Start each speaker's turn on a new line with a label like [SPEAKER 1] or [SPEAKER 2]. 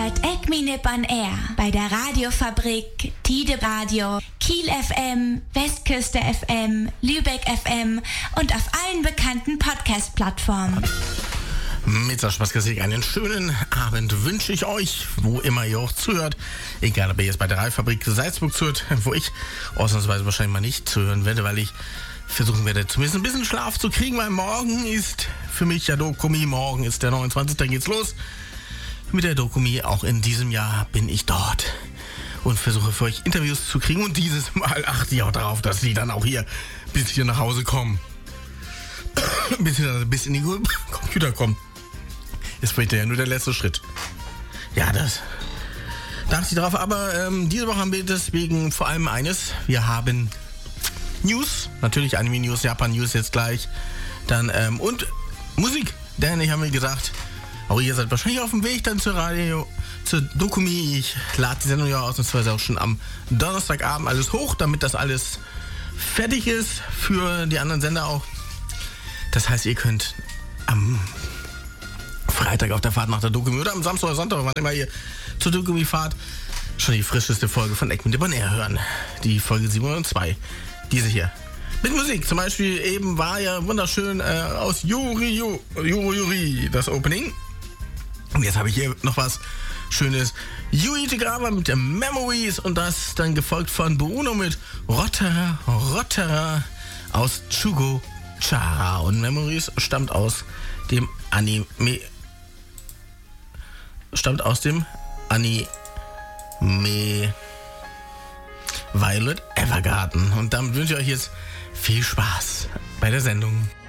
[SPEAKER 1] hört Ekminip on Air bei der Radiofabrik, Tide Radio, Kiel FM, Westküste FM, Lübeck FM und auf allen bekannten Podcast-Plattformen.
[SPEAKER 2] Mit Spaßmusik einen schönen Abend wünsche ich euch, wo immer ihr auch zuhört. Egal, ob ihr jetzt bei der Radiofabrik Salzburg zuhört, wo ich ausnahmsweise wahrscheinlich mal nicht zuhören werde, weil ich versuchen werde, zumindest ein bisschen Schlaf zu kriegen, weil morgen ist für mich ja Dokumi, morgen ist der 29. Dann geht's los mit der Dokumi. Auch in diesem Jahr bin ich dort und versuche für euch Interviews zu kriegen und dieses Mal achte ich auch darauf, dass die dann auch hier bis hier nach Hause kommen. bis in die Computer kommen. Ist vielleicht ja nur der letzte Schritt. Ja, das dachte ich drauf, aber diese Woche haben wir deswegen vor allem eines. Wir haben News, natürlich Anime-News, Japan-News jetzt gleich. Dann, und Musik, denn ich habe mir gesagt, auch ihr seid wahrscheinlich auf dem Weg dann zur Dokumi. Ich lade die Sendung ja ausnahmsweise auch schon am Donnerstagabend alles hoch, damit das alles fertig ist für die anderen Sender auch. Das heißt, ihr könnt am Freitag auf der Fahrt nach der Dokumi oder am Samstag oder Sonntag, wann immer ihr zur Dokumi fahrt, schon die frischeste Folge von Ekminip on Air hören. Die Folge 702. Diese hier. Mit Musik. Zum Beispiel eben war ja wunderschön aus Yuri das Opening. Und jetzt habe ich hier noch was Schönes. Yui Tegawa mit Memories und das dann gefolgt von Bruno mit Rotterer aus Chugo Chara. Und Memories stammt aus dem Anime Violet Evergarden. Und damit wünsche ich euch jetzt viel Spaß bei der Sendung.